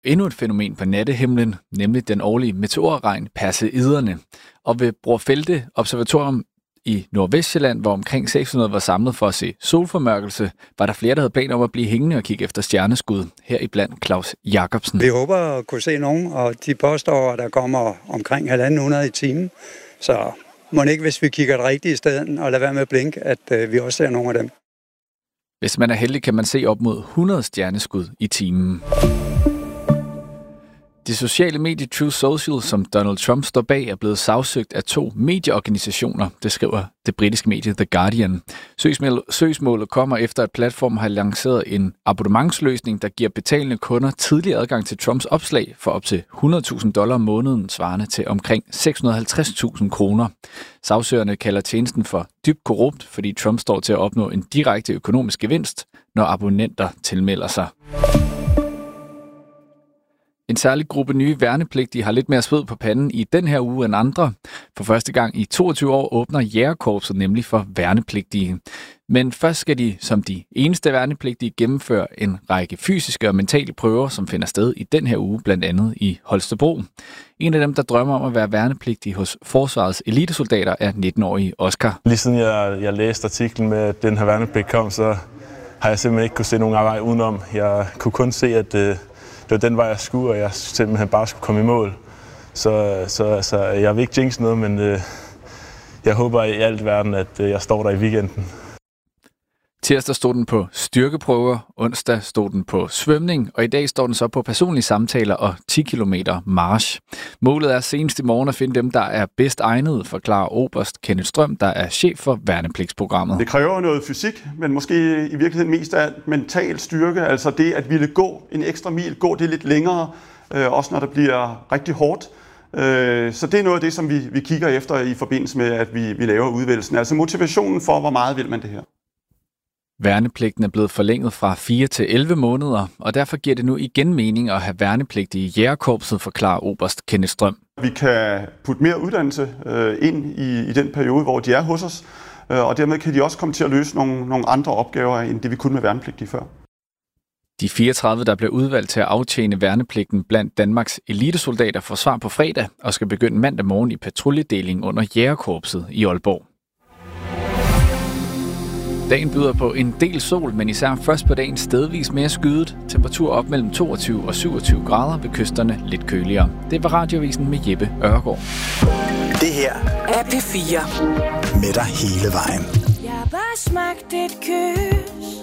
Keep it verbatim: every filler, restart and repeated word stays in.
endnu et fænomen på nattehimlen, nemlig den årlige meteorregn Perseiderne. Og ved Brorfelde Observatorium i Nordvestjylland, hvor omkring seks hundrede var samlet for at se solformørkelse, var der flere, der havde planer om at blive hængende og kigge efter stjerneskud. Her iblandt Claus Jacobsen. Vi håber at kunne se nogen, og de påstår, at der kommer omkring halvanden hundrede i timen. Så må ikke, hvis vi kigger det rigtige sted og lader være med at blinke, at øh, vi også ser nogle af dem. Hvis man er heldig, kan man se op mod hundrede stjerneskud i timen. Det sociale medie Truth Social, som Donald Trump står bag, er blevet sagsøgt af to medieorganisationer, det skriver det britiske medie The Guardian. Søgsmålet kommer efter, at platformen har lanceret en abonnementsløsning, der giver betalende kunder tidlig adgang til Trumps opslag for op til hundrede tusind dollar om måneden, svarende til omkring seks hundrede og halvtreds tusind kroner. Sagsøgerne kalder tjenesten for dybt korrupt, fordi Trump står til at opnå en direkte økonomisk gevinst, når abonnenter tilmelder sig. En særlig gruppe nye værnepligtige har lidt mere sved på panden i den her uge end andre. For første gang i toogtyve år åbner Jægerkorpset nemlig for værnepligtige. Men først skal de, som de eneste værnepligtige, gennemføre en række fysiske og mentale prøver, som finder sted i den her uge, blandt andet i Holstebro. En af dem, der drømmer om at være værnepligtig hos Forsvarets elitesoldater, er nitten-årige Oscar. Lige siden jeg, jeg læste artiklen med, at den her værnepligt kom, så har jeg simpelthen ikke kunne se nogen vej udenom. Jeg kunne kun se, at det var den vej, jeg skulle, og jeg simpelthen bare skulle komme i mål. Så, så, så jeg vil ikke jinxe noget, men øh, jeg håber i alt verden, at øh, jeg står der i weekenden. Tirsdag stod den på styrkeprøver, onsdag stod den på svømning, og i dag står den så på personlige samtaler og ti kilometer march. Målet er senest i morgen at finde dem, der er bedst egnede, forklarer oberst Kenneth Strøm, der er chef for værnepligtsprogrammet. Det kræver noget fysik, men måske i virkeligheden mest af mental styrke, altså det at ville gå en ekstra mil, gå det lidt længere, øh, også når det bliver rigtig hårdt. Øh, så det er noget af det, som vi, vi kigger efter i forbindelse med, at vi, vi laver udvælgelsen. Altså motivationen for, hvor meget vil man det her. Værnepligten er blevet forlænget fra fire til elleve måneder, og derfor giver det nu igen mening at have værnepligtige i Jægerkorpset, forklarer oberst Kenneth Strøm. Vi kan putte mere uddannelse øh, ind i, i den periode, hvor de er hos os, øh, og dermed kan de også komme til at løse nogle, nogle andre opgaver, end det vi kunne med værnepligtige før. De fireogtredive, der blev udvalgt til at aftjene værnepligten blandt Danmarks elitesoldater, får svar på fredag og skal begynde mandag morgen i patruljedeling under Jægerkorpset i Aalborg. Dagen byder på en del sol, men især først på dagen stedvis mere skydet. Temperatur op mellem toogtyve og syvogtyve grader, ved kysterne lidt køligere. Det var Radioavisen med Jeppe Ørgaard. Det her er P fire. Med dig hele vejen. Jeg har bare smagt et kys.